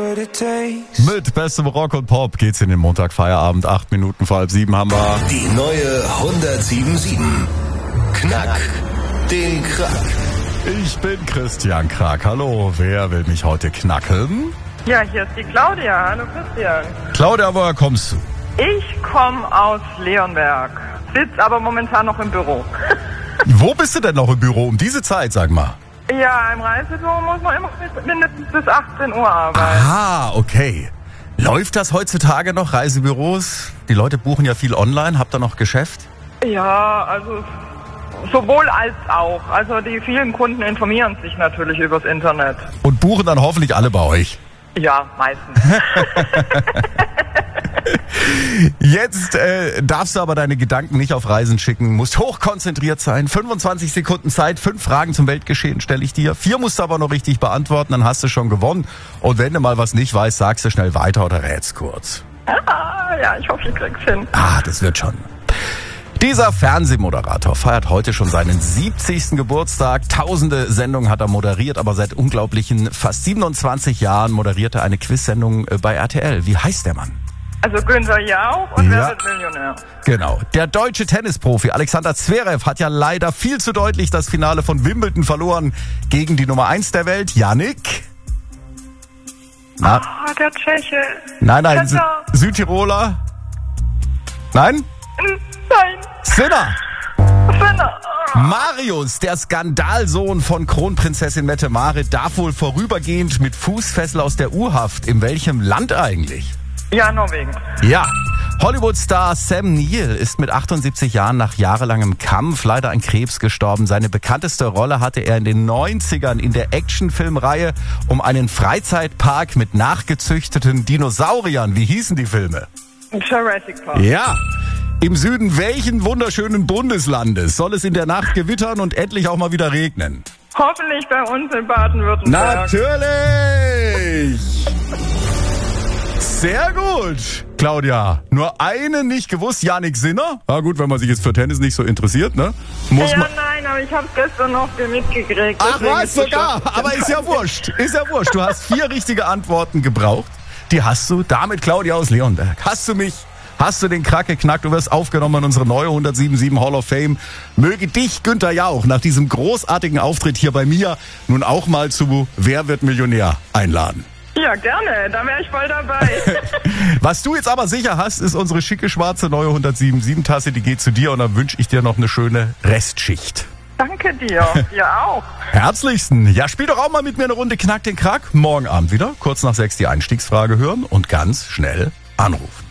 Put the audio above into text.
Mit bestem Rock und Pop geht's in den Montagfeierabend. 8 Minuten vor halb 7 haben wir. Die neue 107.7. Knack den Krack. Ich bin Christian Krack. Hallo, wer will mich heute knacken? Ja, hier ist die Claudia. Hallo Christian. Claudia, woher kommst du? Ich komme aus Leonberg, sitze aber momentan noch im Büro. Wo bist du denn noch im Büro um diese Zeit, sag mal? Ja, im Reisebüro muss man immer mindestens bis 18 Uhr arbeiten. Ah, okay. Läuft das heutzutage noch, Reisebüros? Die Leute buchen ja viel online. Habt ihr noch Geschäft? Ja, also sowohl als auch. Also die vielen Kunden informieren sich natürlich übers Internet. Und buchen dann hoffentlich alle bei euch? Ja, meistens. Jetzt darfst du aber deine Gedanken nicht auf Reisen schicken, musst hochkonzentriert sein. 25 Sekunden Zeit, 5 Fragen zum Weltgeschehen stelle ich dir. 4 musst du aber noch richtig beantworten, dann hast du schon gewonnen. Und wenn du mal was nicht weißt, sagst du schnell weiter oder rätst kurz. Ja, ich hoffe, ich krieg's hin. Das wird schon. Dieser Fernsehmoderator feiert heute schon seinen 70. Geburtstag. Tausende Sendungen hat er moderiert, aber seit unglaublichen fast 27 Jahren moderiert er eine Quizsendung bei RTL. Wie heißt der Mann? Also Günther Jauch und Wer wird Millionär? Genau. Der deutsche Tennisprofi Alexander Zverev hat ja leider viel zu deutlich das Finale von Wimbledon verloren gegen die Nummer 1 der Welt, Jannik. Der Tscheche. Nein, Südtiroler. Nein? Nein. Sinner. Sinner. Marius, der Skandalsohn von Kronprinzessin Mette-Marit, darf wohl vorübergehend mit Fußfessel aus der U-Haft. In welchem Land eigentlich? Ja, Norwegen. Ja. Hollywood-Star Sam Neill ist mit 78 Jahren nach jahrelangem Kampf leider an Krebs gestorben. Seine bekannteste Rolle hatte er in den 90ern in der Actionfilmreihe um einen Freizeitpark mit nachgezüchteten Dinosauriern. Wie hießen die Filme? Jurassic Park. Ja. Im Süden welchen wunderschönen Bundeslandes soll es in der Nacht gewittern und endlich auch mal wieder regnen? Hoffentlich bei uns in Baden-Württemberg. Natürlich! Sehr gut, Claudia. Nur eine nicht gewusst, Jannik Sinner. Na gut, wenn man sich jetzt für Tennis nicht so interessiert, ne? Nein, aber ich hab's gestern noch mitgekriegt. Ach was, sogar. Aber ist ja wurscht. Du hast 4 richtige Antworten gebraucht. Die hast du. Damit, Claudia aus Leonberg. Hast du mich? Hast du den Krack geknackt? Du wirst aufgenommen in unsere neue 107.7 Hall of Fame. Möge dich Günther Jauch nach diesem großartigen Auftritt hier bei mir nun auch mal zu Wer wird Millionär einladen. Ja, gerne. Da wäre ich voll dabei. Was du jetzt aber sicher hast, ist unsere schicke schwarze neue 107.7 Tasse. Die geht zu dir und dann wünsche ich dir noch eine schöne Restschicht. Danke dir. Dir auch. Herzlichsten. Ja, spiel doch auch mal mit mir eine Runde Knack den Krack. Morgen Abend wieder, kurz nach 6 die Einstiegsfrage hören und ganz schnell anrufen.